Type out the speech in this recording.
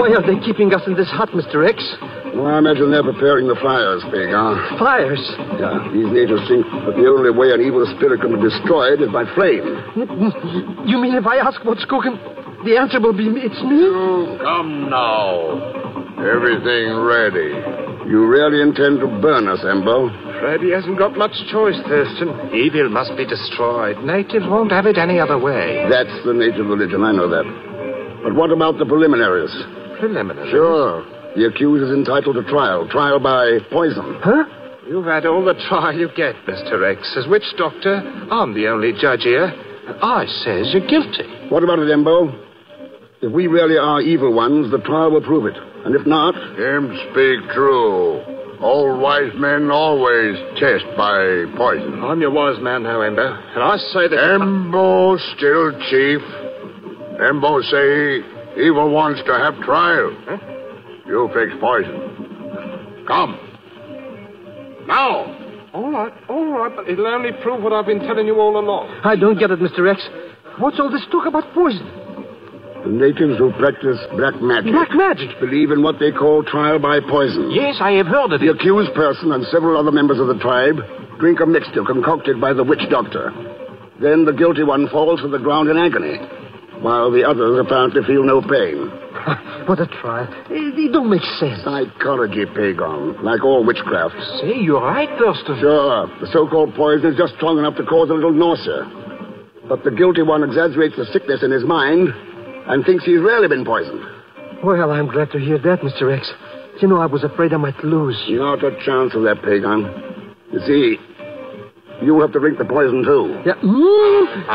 Why are they keeping us in this hut, Mr. X? Well, I imagine they're preparing the fires, Pagan. Fires? Yeah, these natives think that the only way an evil spirit can be destroyed is by flame. You mean if I ask what's cooking, the answer will be it's me? Oh, come now. Everything ready. You really intend to burn us, Embo? Freddy hasn't got much choice, Thurston. Evil must be destroyed. Natives won't have it any other way. That's the native religion, I know that. But what about the preliminaries? Preliminaries? Sure. The accused is entitled to trial. Trial by poison. Huh? You've had all the trial you get, Mr. X. As witch doctor, I'm the only judge here. I says you're guilty. What about it, Embo? If we really are evil ones, the trial will prove it. And if not... Him speak true. Old wise men always test by poison. I'm your wise man now, Embo. And I say that... Embo still chief. Embo say evil wants to have trial. Huh? You fix poison. Come. Now. All right, but it'll only prove what I've been telling you all along. I don't get it, Mr. X. What's all this talk about poison? The natives who practice black magic... Black magic? ...believe in what they call trial by poison. Yes, I have heard of The it. accused person and several other members of the tribe drink a mixture concocted by the witch doctor. Then the guilty one falls to the ground in agony, while the others apparently feel no pain. What a trial. It don't make sense. Psychology, Pagan, like all witchcraft. Say, you're right, Thurston. Sure, the so-called poison is just strong enough to cause a little nausea. But the guilty one exaggerates the sickness in his mind and thinks he's really been poisoned. Well, I'm glad to hear that, Mr. X. You know, I was afraid I might lose. Not a chance of that, Pagan. You see, you have to drink the poison, too. Yeah.